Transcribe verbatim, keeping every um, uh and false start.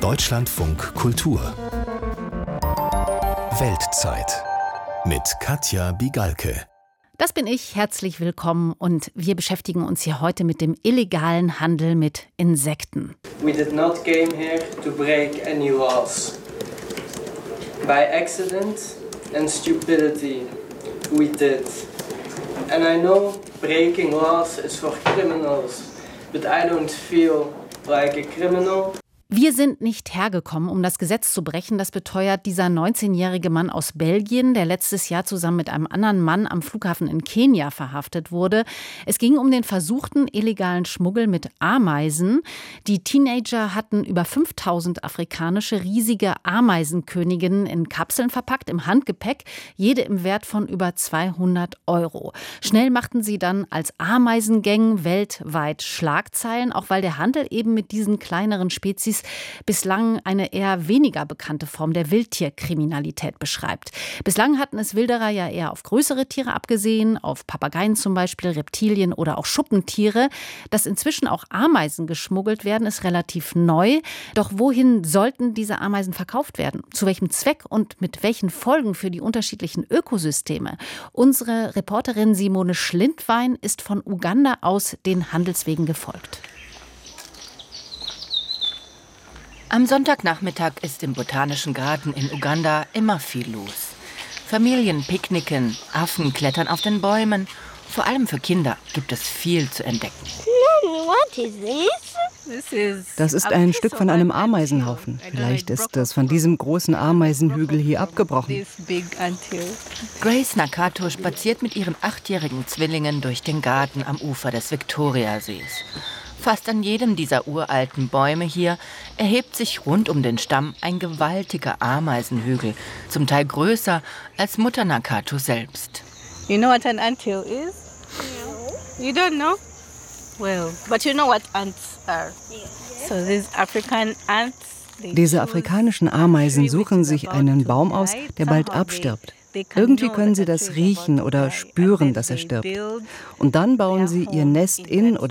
Deutschlandfunk Kultur Weltzeit mit Katja Bigalke. Das bin ich, herzlich willkommen, und wir beschäftigen uns hier heute mit dem illegalen Handel mit Insekten. We did not came here to break any laws. By accident and stupidity we did. And I know breaking laws is for criminals, but I don't feel like a criminal. Wir sind nicht hergekommen, um das Gesetz zu brechen, das beteuert dieser neunzehnjährige Mann aus Belgien, der letztes Jahr zusammen mit einem anderen Mann am Flughafen in Kenia verhaftet wurde. Es ging um den versuchten illegalen Schmuggel mit Ameisen. Die Teenager hatten über fünftausend afrikanische riesige Ameisenköniginnen in Kapseln verpackt, im Handgepäck, jede im Wert von über zweihundert Euro. Schnell machten sie dann als Ameisengang weltweit Schlagzeilen, auch weil der Handel eben mit diesen kleineren Spezies bislang eine eher weniger bekannte Form der Wildtierkriminalität beschreibt. Bislang hatten es Wilderer ja eher auf größere Tiere abgesehen, auf Papageien zum Beispiel, Reptilien oder auch Schuppentiere. Dass inzwischen auch Ameisen geschmuggelt werden, ist relativ neu. Doch wohin sollten diese Ameisen verkauft werden? Zu welchem Zweck und mit welchen Folgen für die unterschiedlichen Ökosysteme? Unsere Reporterin Simone Schlindwein ist von Uganda aus den Handelswegen gefolgt. Am Sonntagnachmittag ist im Botanischen Garten in Uganda immer viel los. Familien picknicken, Affen klettern auf den Bäumen. Vor allem für Kinder gibt es viel zu entdecken. Das ist ein Stück von einem Ameisenhaufen. Vielleicht ist es von diesem großen Ameisenhügel hier abgebrochen. Grace Nakato spaziert mit ihren achtjährigen Zwillingen durch den Garten am Ufer des Viktoriasees. Fast an jedem dieser uralten Bäume hier erhebt sich rund um den Stamm ein gewaltiger Ameisenhügel, zum Teil größer als Mutter Nakato selbst. You know what an anthill is? No. You don't know? Well, but you know what ants are. So these African ants. Diese afrikanischen Ameisen suchen sich einen Baum aus, der bald abstirbt. Irgendwie können sie das riechen oder spüren, dass er stirbt. Und dann bauen sie ihr Nest in oder